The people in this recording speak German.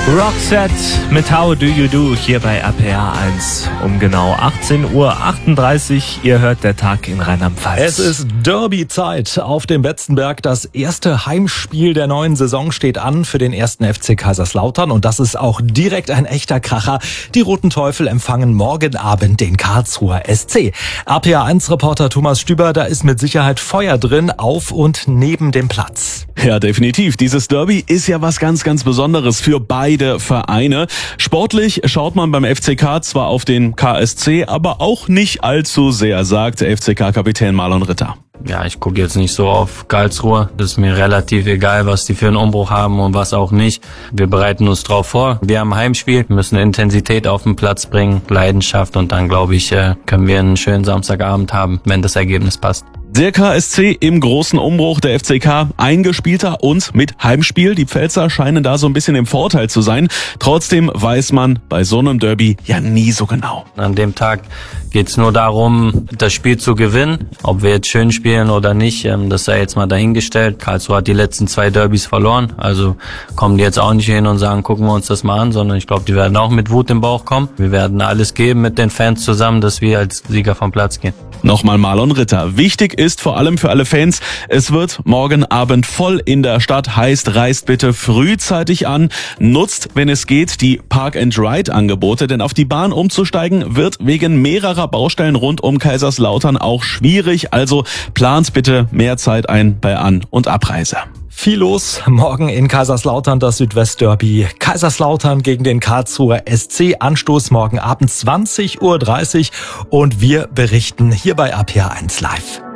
Roxette mit How Do You Do hier bei RPR 1 um genau 18:38 Uhr. Ihr hört der Tag in Rheinland-Pfalz. Es ist Derby-Zeit auf dem Betzenberg. Das erste Heimspiel der neuen Saison steht an für den 1. FC Kaiserslautern und das ist auch direkt ein echter Kracher. Die Roten Teufel empfangen morgen Abend den Karlsruher SC. RPR 1-Reporter Thomas Stüber, da ist mit Sicherheit Feuer drin auf und neben dem Platz. Ja, definitiv. Dieses Derby ist ja was ganz, ganz Besonderes für beide Vereine. Sportlich schaut man beim FCK zwar auf den KSC, aber auch nicht allzu sehr, sagt FCK-Kapitän Marlon Ritter. Ja, ich gucke jetzt nicht so auf Karlsruhe. Das ist mir relativ egal, was die für einen Umbruch haben und was auch nicht. Wir bereiten uns drauf vor. Wir haben ein Heimspiel, müssen Intensität auf den Platz bringen, Leidenschaft und dann, glaube ich, können wir einen schönen Samstagabend haben, wenn das Ergebnis passt. Der KSC im großen Umbruch, der FCK eingespielter und mit Heimspiel. Die Pfälzer scheinen da so ein bisschen im Vorteil zu sein. Trotzdem weiß man bei so einem Derby ja nie so genau. An dem Tag geht's nur darum, das Spiel zu gewinnen. Ob wir jetzt schön spielen oder nicht, das sei jetzt mal dahingestellt. Karlsruhe hat die letzten 2 Derbys verloren. Also kommen die jetzt auch nicht hin und sagen, gucken wir uns das mal an, sondern ich glaube, die werden auch mit Wut im Bauch kommen. Wir werden alles geben mit den Fans zusammen, dass wir als Sieger vom Platz gehen. Nochmal Marlon Ritter. Wichtig ist vor allem für alle Fans, es wird morgen Abend voll in der Stadt, heißt reist bitte frühzeitig an, nutzt, wenn es geht, die Park-and-Ride-Angebote, denn auf die Bahn umzusteigen wird wegen mehrerer Baustellen rund um Kaiserslautern auch schwierig, also plant bitte mehr Zeit ein bei An- und Abreise. Viel los morgen in Kaiserslautern, das Südwestderby. Kaiserslautern gegen den Karlsruher SC. Anstoß morgen Abend 20:30 Uhr und wir berichten hier bei RPR 1 live.